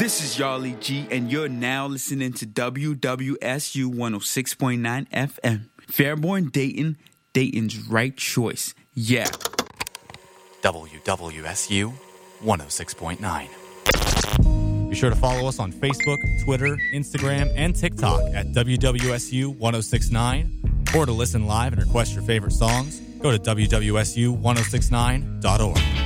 This is Yarly G, and you're now listening to WWSU 106.9 FM. Fairborn, Dayton, Dayton's right choice. Yeah. WWSU 106.9. Be sure to follow us on Facebook, Twitter, Instagram, and TikTok at WWSU 106.9. Or to listen live and request your favorite songs, go to WWSU1069.org.